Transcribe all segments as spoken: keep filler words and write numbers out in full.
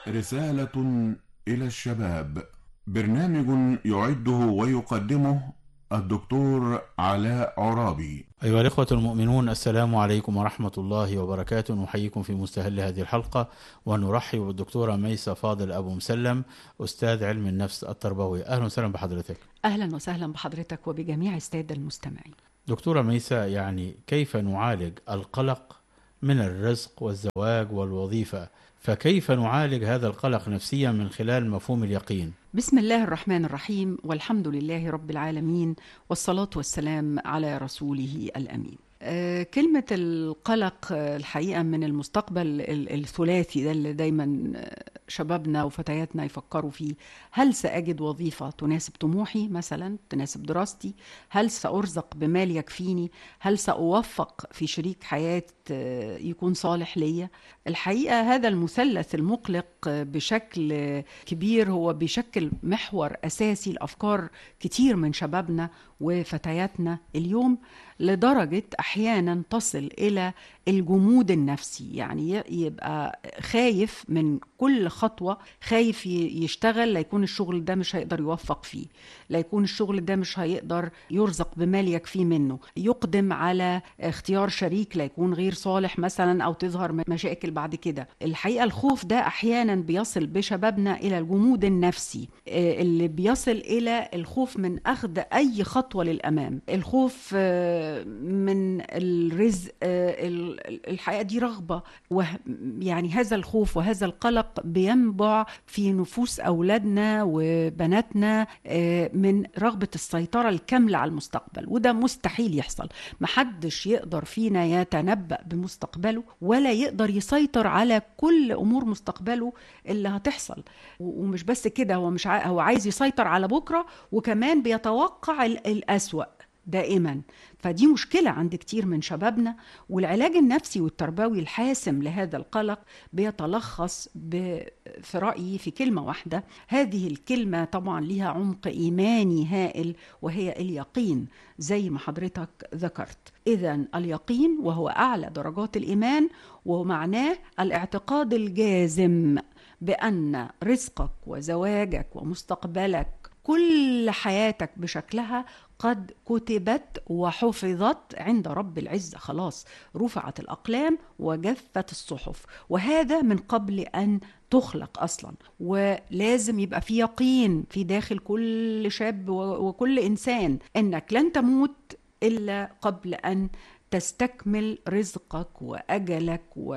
رسالة إلى الشباب. برنامج يعده ويقدمه الدكتور علاء عرابي. أيها الإخوة المؤمنون، السلام عليكم ورحمة الله وبركاته. نحييكم في مستهل هذه الحلقة، ونرحب بالدكتورة ميسة فاضل أبو مسلم، أستاذ علم النفس التربوي. أهلا وسهلا بحضرتك. أهلا وسهلا بحضرتك وبجميع السادة المستمعين. دكتورة ميسة، يعني كيف نعالج القلق من الرزق والزواج والوظيفة؟ فكيف نعالج هذا القلق نفسيا من خلال مفهوم اليقين؟ بسم الله الرحمن الرحيم، والحمد لله رب العالمين، والصلاة والسلام على رسوله الأمين. آه كلمة القلق آه الحقيقة من المستقبل الثلاثي ده اللي دايما شبابنا وفتياتنا يفكروا فيه. هل سأجد وظيفة تناسب طموحي مثلا، تناسب دراستي؟ هل سأرزق بمال يكفيني؟ هل سأوفق في شريك حياة آه يكون صالح ليا؟ الحقيقة هذا المثلث المقلق بشكل كبير هو بيشكل محور أساسي لأفكار كتير من شبابنا وفتياتنا اليوم، لدرجة أحيانا تصل إلى الجمود النفسي. يعني يبقى خايف من كل خطوة، خايف يشتغل، لا يكون الشغل ده مش هيقدر يوفق فيه، لا يكون الشغل ده مش هيقدر يرزق بمال يكفيه منه، يقدم على اختيار شريك لا يكون غير صالح مثلا، أو تظهر مشاكل بعد كده. الحقيقة الخوف ده أحيانا بيصل بشبابنا إلى الجمود النفسي، اللي بيصل إلى الخوف من أخذ أي خطوة للأمام، الخوف من الرزق. الحقيقة دي رغبة، يعني هذا الخوف وهذا القلق بينبع في نفوس أولادنا وبناتنا من رغبة السيطرة الكاملة على المستقبل، وده مستحيل يحصل. محدش يقدر فينا يتنبأ بمستقبله ولا يقدر يسيطر على كل أمور مستقبله اللي هتحصل. ومش بس كده، هو مش ع... هو عايز يسيطر على بكرة، وكمان بيتوقع الأسوأ دائما. فدي مشكلة عند كتير من شبابنا. والعلاج النفسي والتربوي الحاسم لهذا القلق بيتلخص ب... في رأيي في كلمة واحدة. هذه الكلمة طبعا لها عمق إيماني هائل، وهي اليقين زي ما حضرتك ذكرت. إذن اليقين وهو أعلى درجات الإيمان، ومعناه الاعتقاد الجازم بأن رزقك وزواجك ومستقبلك، كل حياتك بشكلها قد كتبت وحفظت عند رب العزة. خلاص رفعت الأقلام وجفت الصحف، وهذا من قبل أن تخلق أصلا. ولازم يبقى في يقين في داخل كل شاب وكل إنسان أنك لن تموت إلا قبل أن تستكمل رزقك وأجلك.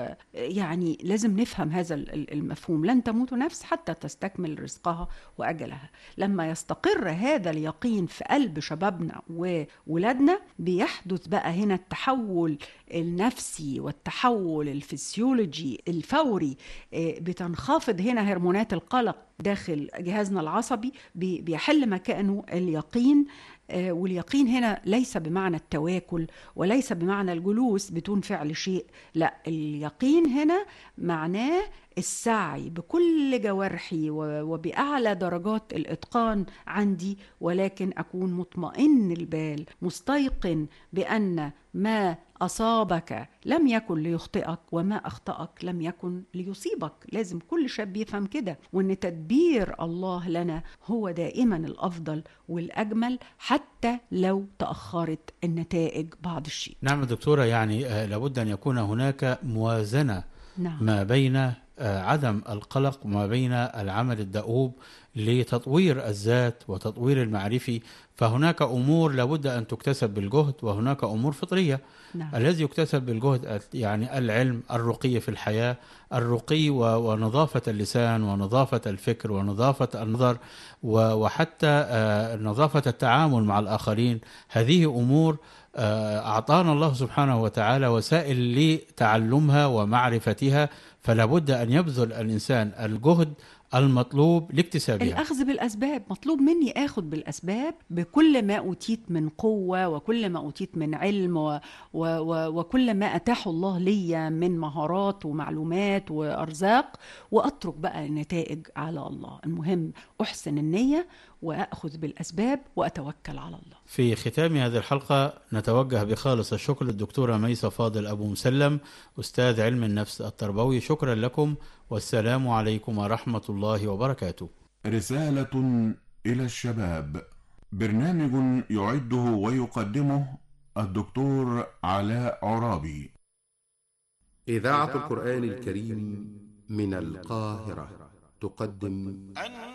ويعني لازم نفهم هذا المفهوم، لن تموت نفس حتى تستكمل رزقها وأجلها. لما يستقر هذا اليقين في قلب شبابنا وولادنا، بيحدث بقى هنا التحول النفسي والتحول الفسيولوجي الفوري. بتنخفض هنا هرمونات القلق داخل جهازنا العصبي، بيحل مكانه اليقين. واليقين هنا ليس بمعنى التواكل، وليس بمعنى الجلوس بدون فعل شيء، لا، اليقين هنا معناه السعي بكل جوارحي وبأعلى درجات الإتقان عندي، ولكن أكون مطمئن البال، مستيقن بأن ما أصابك لم يكن ليخطئك، وما أخطأك لم يكن ليصيبك. لازم كل شاب يفهم كده، وأن تدبير الله لنا هو دائما الأفضل والأجمل، حتى لو تأخرت النتائج بعض الشيء. نعم دكتورة، يعني لابد أن يكون هناك موازنة نعم. ما بين عدم القلق وما بين العمل الدؤوب لتطوير الذات وتطوير المعرفي. فهناك أمور لابد أن تكتسب بالجهد، وهناك أمور فطرية. نعم. الذي يكتسب بالجهد يعني العلم، الرقي في الحياة، الرقي ونظافة اللسان ونظافة الفكر ونظافة النظر، وحتى نظافة التعامل مع الآخرين. هذه أمور أعطانا الله سبحانه وتعالى وسائل لتعلمها ومعرفتها، فلا بد أن يبذل الإنسان الجهد المطلوب لاكتسابها. الأخذ بالأسباب، مطلوب مني أخذ بالأسباب بكل ما أوتيت من قوة وكل ما أوتيت من علم و... و... و... وكل ما أتاح الله لي من مهارات ومعلومات وأرزاق، وأترك بقى النتائج على الله. المهم أحسن النية وأخذ بالأسباب وأتوكل على الله. في ختام هذه الحلقة نتوجه بخالص الشكر للدكتورة ميسة فاضل أبو مسلم، أستاذ علم النفس التربوي. شكرا لكم، والسلام عليكم ورحمة الله وبركاته. رسالة إلى الشباب، برنامج يعده ويقدمه الدكتور علاء عرابي. إذاعة القرآن الكريم من القاهرة تقدم